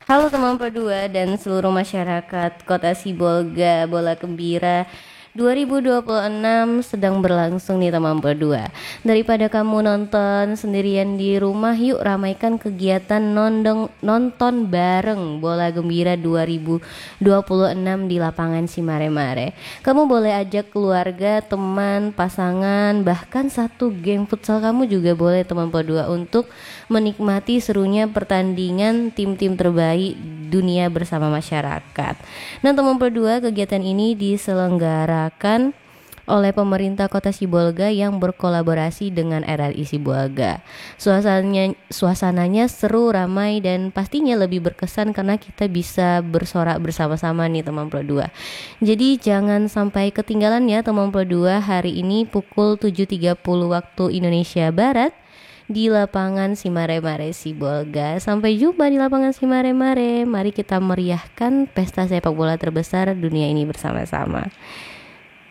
Halo teman Pedua dan seluruh masyarakat Kota Sibolga, Bola Gembira 2026 sedang berlangsung nih teman Pedua. Daripada kamu nonton sendirian di rumah, yuk ramaikan kegiatan nonton bareng Bola Gembira 2026 di lapangan Simare-Mare. Kamu boleh ajak keluarga, teman, pasangan, bahkan satu geng futsal kamu juga boleh teman Pedua untuk menikmati serunya pertandingan tim-tim terbaik dunia bersama masyarakat. Nah, teman berdua, kegiatan ini diselenggarakan oleh pemerintah Kota Sibolga yang berkolaborasi dengan RRI Sibolga. Suasananya seru, ramai dan pastinya lebih berkesan karena kita bisa bersorak bersama-sama nih teman berdua. Jadi jangan sampai ketinggalan ya teman berdua, hari ini pukul 7.30 waktu Indonesia Barat di lapangan Simare-Mare Sibolga. Sampai jumpa di lapangan Simare-Mare. Mari kita meriahkan pesta sepak bola terbesar dunia ini bersama-sama.